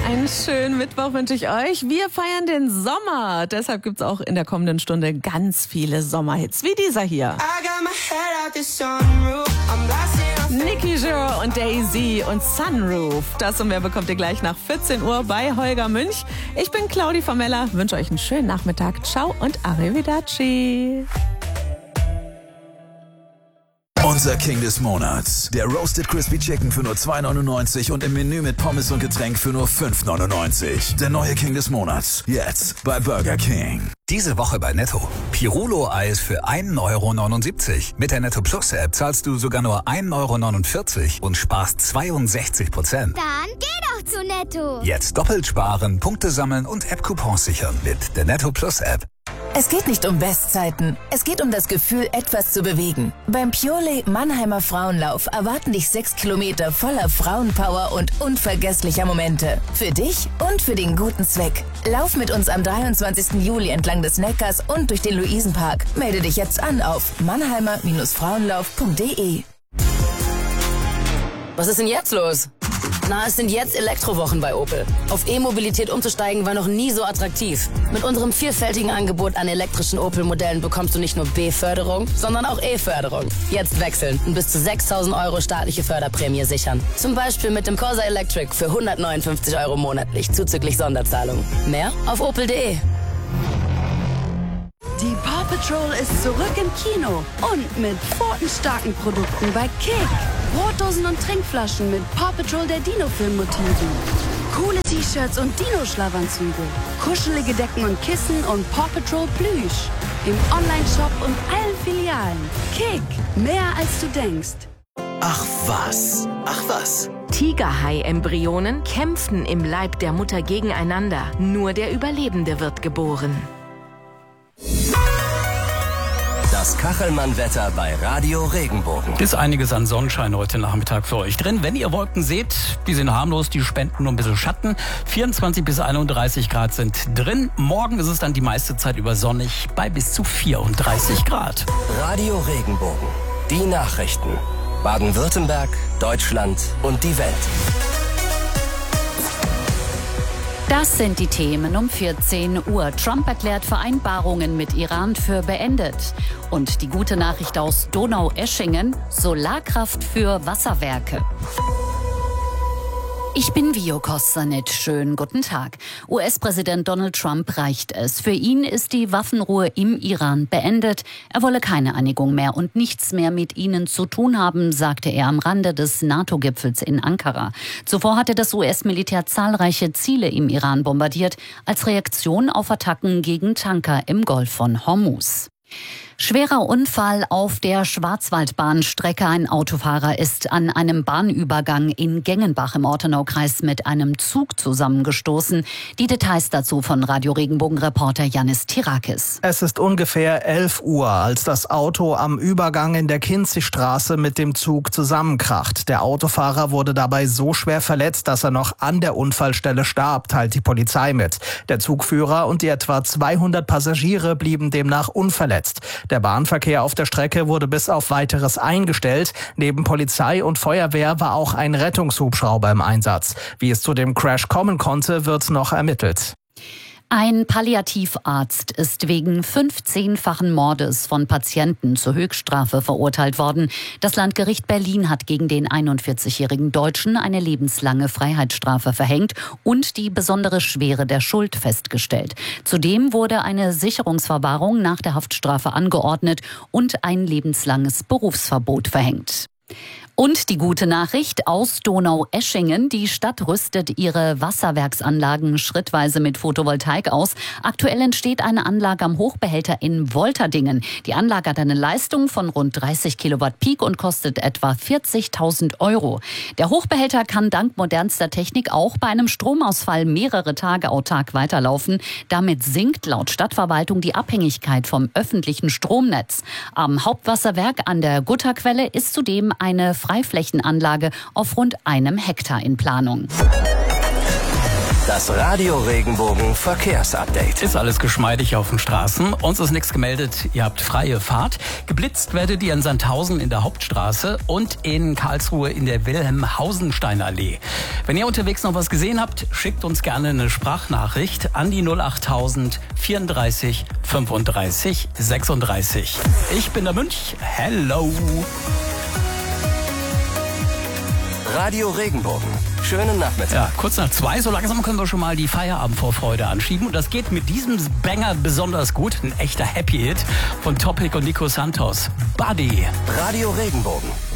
Einen schönen Mittwoch wünsche ich euch. Wir feiern den Sommer. Deshalb gibt es auch in der kommenden Stunde ganz viele Sommerhits, wie dieser hier. Nicky Jure und Daisy und Sunroof. Das und mehr bekommt ihr gleich nach 14 Uhr bei Holger Münch. Ich bin Claudi Formella, wünsche euch einen schönen Nachmittag. Ciao und Arrivederci. Unser King des Monats. Der Roasted Crispy Chicken für nur 2,99 und im Menü mit Pommes und Getränk für nur 5,99. Der neue King des Monats. Jetzt bei Burger King. Diese Woche bei Netto. Pirulo-Eis für 1,79 €. Mit der Netto Plus App zahlst du sogar nur 1,49 € und sparst 62%. Dann geh doch zu Netto. Jetzt doppelt sparen, Punkte sammeln und App-Coupons sichern mit der Netto Plus App. Es geht nicht um Bestzeiten. Es geht um das Gefühl, etwas zu bewegen. Beim Purelay Mannheimer Frauenlauf erwarten dich 6 Kilometer voller Frauenpower und unvergesslicher Momente. Für dich und für den guten Zweck. Lauf mit uns am 23. Juli entlang des Neckars und durch den Luisenpark. Melde dich jetzt an auf mannheimer-frauenlauf.de. Was ist denn jetzt los? Na, es sind jetzt Elektrowochen bei Opel. Auf E-Mobilität umzusteigen war noch nie so attraktiv. Mit unserem vielfältigen Angebot an elektrischen Opel-Modellen bekommst du nicht nur B-Förderung, sondern auch E-Förderung. Jetzt wechseln und bis zu 6.000 € staatliche Förderprämie sichern. Zum Beispiel mit dem Corsa Electric für 159 € monatlich, zuzüglich Sonderzahlung. Mehr auf opel.de. Die Paw Patrol ist zurück im Kino und mit pfotenstarken Produkten bei Kick. Brotdosen und Trinkflaschen mit Paw Patrol der Dino-Film-Motiven. Coole T-Shirts und Dino-Schlafanzüge. Kuschelige Decken und Kissen und Paw Patrol Plüsch. Im Online-Shop und allen Filialen. Kick, mehr als du denkst. Ach was. Tigerhai-Embryonen kämpfen im Leib der Mutter gegeneinander. Nur der Überlebende wird geboren. Das Kachelmann-Wetter bei Radio Regenbogen. Ist einiges an Sonnenschein heute Nachmittag für euch drin. Wenn ihr Wolken seht, die sind harmlos, die spenden nur ein bisschen Schatten. 24 bis 31 Grad sind drin. Morgen ist es dann die meiste Zeit über sonnig bei bis zu 34 Grad. Radio Regenbogen. Die Nachrichten. Baden-Württemberg, Deutschland und die Welt. Das sind die Themen um 14 Uhr. Trump erklärt Vereinbarungen mit Iran für beendet. Und die gute Nachricht aus Donaueschingen: Solarkraft für Wasserwerke. Ich bin Vio Kostanet. Schönen guten Tag. US-Präsident Donald Trump reicht es. Für ihn ist die Waffenruhe im Iran beendet. Er wolle keine Einigung mehr und nichts mehr mit ihnen zu tun haben, sagte er am Rande des NATO-Gipfels in Ankara. Zuvor hatte das US-Militär zahlreiche Ziele im Iran bombardiert, als Reaktion auf Attacken gegen Tanker im Golf von Hormuz. Schwerer Unfall auf der Schwarzwaldbahnstrecke. Ein Autofahrer ist an einem Bahnübergang in Gengenbach im Ortenaukreis mit einem Zug zusammengestoßen. Die Details dazu von Radio Regenbogen-Reporter Janis Tirakis. Es ist ungefähr 11 Uhr, als das Auto am Übergang in der Kinzigstraße mit dem Zug zusammenkracht. Der Autofahrer wurde dabei so schwer verletzt, dass er noch an der Unfallstelle starb, teilt die Polizei mit. Der Zugführer und die etwa 200 Passagiere blieben demnach unverletzt. Der Bahnverkehr auf der Strecke wurde bis auf Weiteres eingestellt. Neben Polizei und Feuerwehr war auch ein Rettungshubschrauber im Einsatz. Wie es zu dem Crash kommen konnte, wird noch ermittelt. Ein Palliativarzt ist wegen 15-fachen Mordes von Patienten zur Höchststrafe verurteilt worden. Das Landgericht Berlin hat gegen den 41-jährigen Deutschen eine lebenslange Freiheitsstrafe verhängt und die besondere Schwere der Schuld festgestellt. Zudem wurde eine Sicherungsverwahrung nach der Haftstrafe angeordnet und ein lebenslanges Berufsverbot verhängt. Und die gute Nachricht aus Donaueschingen: Die Stadt rüstet ihre Wasserwerksanlagen schrittweise mit Photovoltaik aus. Aktuell entsteht eine Anlage am Hochbehälter in Wolterdingen. Die Anlage hat eine Leistung von rund 30 Kilowatt Peak und kostet etwa 40.000 €. Der Hochbehälter kann dank modernster Technik auch bei einem Stromausfall mehrere Tage autark weiterlaufen. Damit sinkt laut Stadtverwaltung die Abhängigkeit vom öffentlichen Stromnetz. Am Hauptwasserwerk an der Gutterquelle ist zudem eine Freiflächenanlage auf rund 1 Hektar in Planung. Das Radio Regenbogen Verkehrsupdate. Ist alles geschmeidig auf den Straßen. Uns ist nichts gemeldet. Ihr habt freie Fahrt. Geblitzt werdet ihr in Sandhausen in der Hauptstraße und in Karlsruhe in der Wilhelm-Hausenstein-Allee. Wenn ihr unterwegs noch was gesehen habt, schickt uns gerne eine Sprachnachricht an die 08000 34 35 36. Ich bin der Münch. Hello. Radio Regenbogen. Schönen Nachmittag. Ja, kurz nach 2, so langsam können wir schon mal die Feierabendvorfreude anschieben. Und das geht mit diesem Banger besonders gut. Ein echter Happy Hit von Topic und Nico Santos. Buddy. Radio Regenbogen.